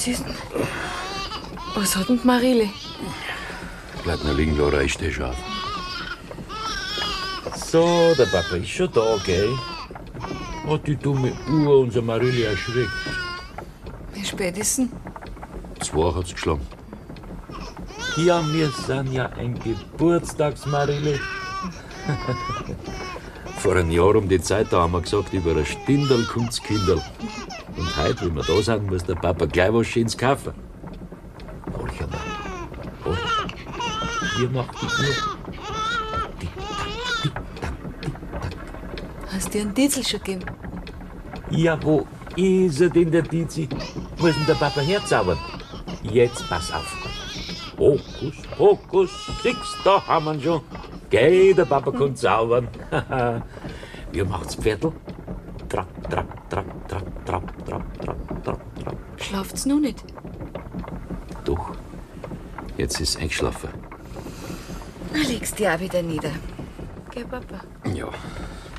Was ist denn? Was hat denn die Marille? Bleib nur liegen, Laura, ich steh schon auf. So, der Papa ist schon da, gell? Hat die dumme Uhr unser Marille erschreckt. Wie spät ist denn? 2 hat's geschlagen. Ja, wir sind ja ein Geburtstagsmarille. Vor einem Jahr um die Zeit da haben wir gesagt, über ein Stindel kommt's Kinderl. Und heute, wenn wir da sind, muss der Papa gleich was Schönes kaufen. Horch einmal. Horch. Wie macht die Uhr? Hast du dir einen Diesel schon gegeben? Ja, wo ist er denn, der Tizi? Muss denn der Papa herzaubern? Jetzt pass auf. Hokus, Hokus, siehst, da haben wir ihn schon. Geh, der Papa kann zaubern. Wie macht's Pferdl? Trapp, trapp, trapp, trapp, trapp, trapp, trapp, trapp, trapp. Schlaft's noch nicht? Doch, jetzt ist eingeschlafen. Na, legst dich auch wieder nieder. Gell, Papa? Ja,